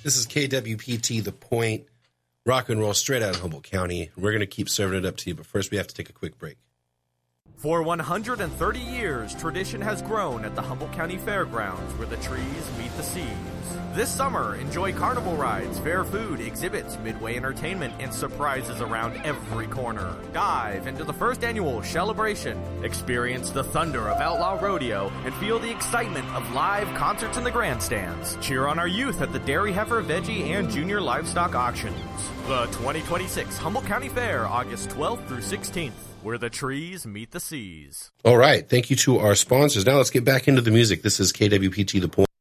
This is KWPT, The Point, rock and roll straight out of Humboldt County. We're going to keep serving it up to you, but first we have to take a quick break. For 130 years, tradition has grown at the Humboldt County Fairgrounds where the trees meet the seas. This summer, enjoy carnival rides, fair food, exhibits, midway entertainment, and surprises around every corner. Dive into the first annual celebration. Experience the thunder of Outlaw Rodeo and feel the excitement of live concerts in the grandstands. Cheer on our youth at the Dairy Heifer, Veggie, and Junior Livestock Auctions. The 2026 Humboldt County Fair, August 12th through 16th. Where the trees meet the seas. All right. Thank you to our sponsors. Now let's get back into the music. This is KWPT The Point.